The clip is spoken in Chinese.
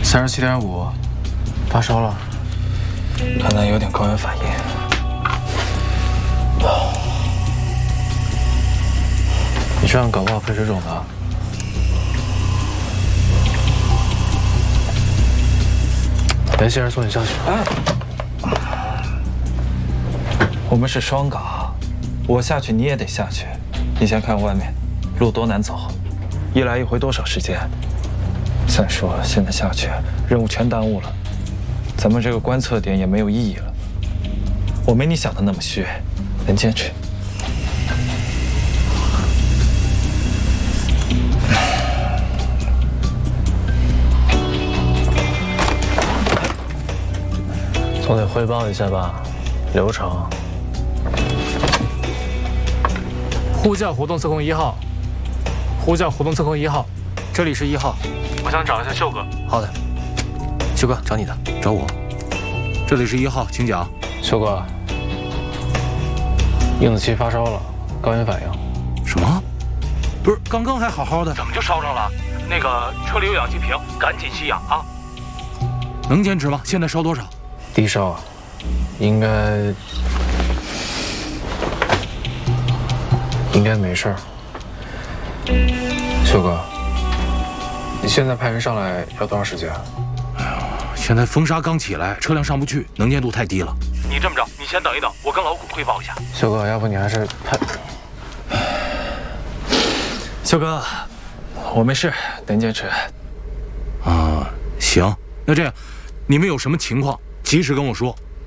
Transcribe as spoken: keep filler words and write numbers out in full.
三十七点五，发烧了， 看来有点高原反应。 你这样搞不好肺水肿的。联系人送你下去。 哎，我们是双岗，我下去你也得下去。你先看外面，路多难走，一来一回多少时间？再说了，现在下去任务全耽误了，咱们这个观测点也没有意义了。我没你想的那么虚，能坚持。 总得汇报一下吧，流程。呼叫活动测控一号，呼叫活动测控一号，这里是一号，我想找一下秀哥。 好的，秀哥找你的，找我。这里是一号，请讲。 秀哥，应子期发烧了，高原反应。 什么？不是，刚刚还好好的， 怎么就烧着了？那个车里有氧气瓶，赶紧吸氧啊！ 能坚持吗？现在烧多少？ 低烧，应该应该没事儿。秀哥，你现在派人上来要多长时间？ 哎呀，现在风沙刚起来，车辆上不去，能见度太低了。 你这么着，你先等一等，我跟老谷汇报一下。 秀哥，要不你还是派…… 秀哥，我没事，能坚持。 啊，行，那这样，你们有什么情况？及时跟我说，